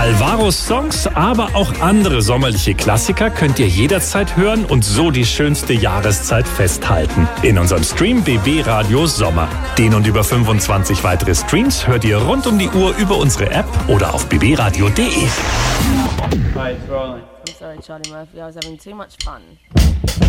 Alvaros Songs, aber auch andere sommerliche Klassiker könnt ihr jederzeit hören und so die schönste Jahreszeit festhalten. In unserem Stream BB Radio Sommer. Den und über 25 weitere Streams hört ihr rund um die Uhr über unsere App oder auf bbradio.de. Hi, it's rolling. I'm sorry, Charlie Murphy. I was having too much fun.